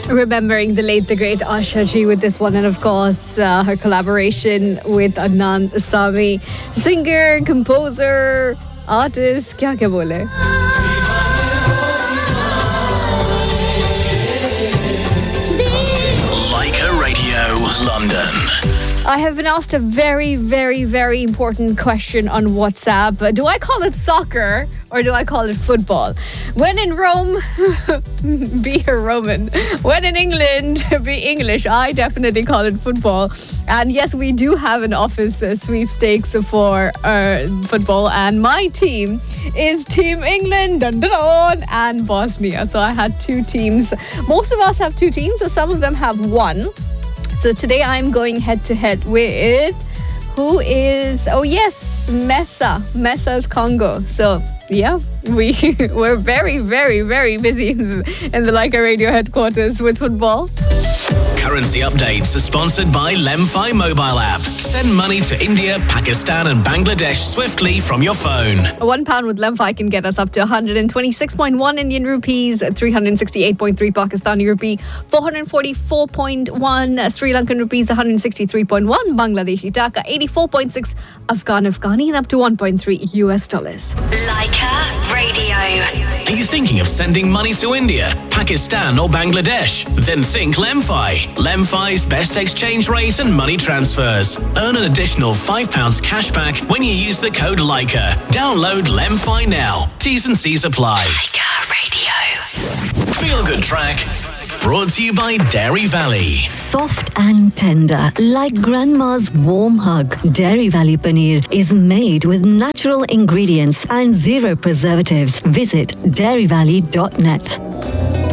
Remembering the late, the great Asha Ji with this one, and of course her collaboration with Adnan Sami, singer, composer, artist, क्या बोले. Leica Radio, London. I have been asked a very, very, very important question on WhatsApp. Do I call it soccer or do I call it football? When in Rome, be a Roman. When in England, be English. I definitely call it football. And yes, we do have an office sweepstakes for football. And my team is Team England and Bosnia. So I had two teams. Most of us have two teams. So some of them have one. So today I'm going head-to-head with, who is, Messa's Congo. So, yeah, we're very, very, very busy in the Leica Radio headquarters with football. Currency updates are sponsored by Lemfi mobile app. Send money to India, Pakistan and Bangladesh swiftly from your phone. £1 with Lemfi can get us up to 126.1 Indian rupees, 368.3 Pakistani rupee, 444.1 Sri Lankan rupees, 163.1 Bangladeshi taka, 84.6 Afghani and up to $1.3 US. Leica Radio. Are you thinking of sending money to India, Pakistan or Bangladesh? Then think Lemfi. Lemfi's best exchange rate and money transfers. Earn an additional £5 cash back when you use the code Leica. Download Lemfi now. T's and C's apply. Leica Radio. Feel Good Track. Brought to you by Dairy Valley. Soft and tender, like grandma's warm hug. Dairy Valley Paneer is made with natural ingredients and zero preservatives. Visit dairyvalley.net.